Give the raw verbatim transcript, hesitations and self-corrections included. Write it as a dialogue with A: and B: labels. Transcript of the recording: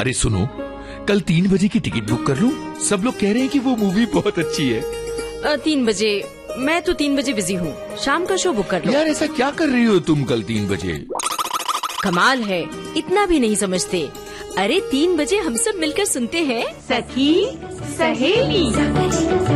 A: अरे सुनो, कल तीन बजे की टिकट बुक कर लूं? सब लोग कह रहे हैं कि वो मूवी बहुत अच्छी है।
B: आ, तीन बजे? मैं तो तीन बजे बिजी हूँ, शाम का शो बुक कर लो।
A: यार ऐसा क्या कर रही हो तुम कल तीन बजे?
B: कमाल है, इतना भी नहीं समझते। अरे तीन बजे हम सब मिलकर सुनते हैं
C: सखी सहेली।